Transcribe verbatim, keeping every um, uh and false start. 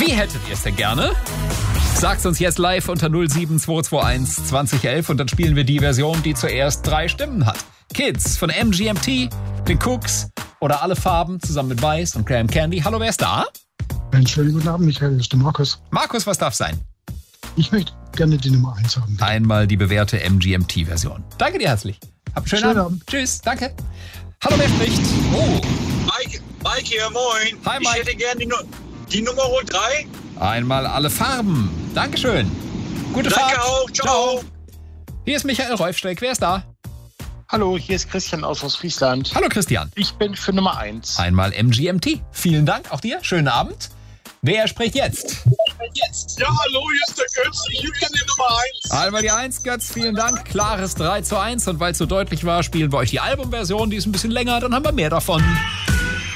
Wie hättet ihr es denn gerne? Sagt's uns jetzt live unter null sieben zwei zwei eins zwanzig elf und dann spielen wir die Version, die zuerst drei Stimmen hat. Kids von M G M T, den Cooks oder alle Farben zusammen mit Weiß und Graham Candy. Hallo, wer ist da? Einen schönen guten Abend, Michael, das ist der Markus. Markus, was darf sein? Ich möchte gerne die Nummer eins haben. Bitte. Einmal die bewährte M G M T-Version. Danke dir herzlich. Habt einen schönen, schönen Abend. Abend. Tschüss, danke. Hallo, wer spricht? Oh. Mike, Mike hier, moin. Hi, Mike. Ich hätte gerne die, die Nummer drei. Einmal alle Farben. Dankeschön. Gute Danke Fahrt. auch. Ciao. Ciao. Hier ist Michael Reufstreck. Wer ist da? Hallo, hier ist Christian aus Ostfriesland. Hallo, Christian. Ich bin für Nummer eins. Einmal M G M T. Vielen Dank. Auch dir. Schönen Abend. Wer spricht jetzt? jetzt? Ja, hallo, hier ist der Götz. Ich hätte gerne die Nummer eins. Einmal die eins, Götz. Vielen Dank. Klares drei zu eins. Und weil es so deutlich war, spielen wir euch die Albumversion. Die ist ein bisschen länger. Dann haben wir mehr davon.